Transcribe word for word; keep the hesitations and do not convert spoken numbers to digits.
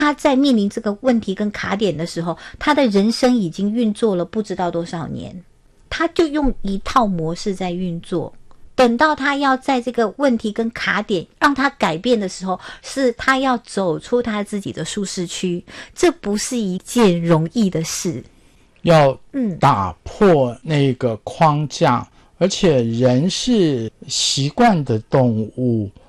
他在面临这个问题跟卡点的时候，他的人生已经运作了不知道多少年，他就用一套模式在运作。等到他要在这个问题跟卡点让他改变的时候，是他要走出他自己的舒适区，这不是一件容易的事。 要打破那个框架，嗯，而且人是习惯的动物，